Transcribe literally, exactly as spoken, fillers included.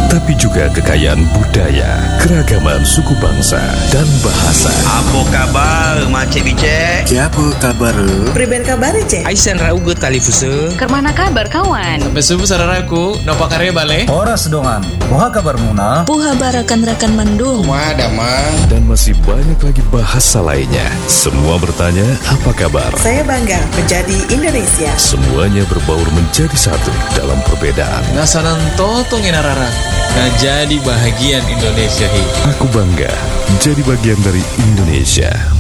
tapi juga kekayaan budaya, keragaman suku bangsa, dan bahasa. Apa kabar, Macik Bicek? Siapa kabar? Priben kabar, Cek? Aisan rauge talifuse. Kermana kabar, kawan? Sampai subuh sararaku, nopo karya bale? Horas dongan, moha kabar muna? Puha barakan rekan mendung. Wah, damang. Dan masih banyak lagi bahasa lainnya. Semua bertanya, apa kabar? Saya bangga menjadi Indonesia. Semuanya berbaur menjadi satu dalam perbedaan. Ngasanan totong inarara. Nah jadi bahagian Indonesia hi. Aku bangga menjadi bagian dari Indonesia.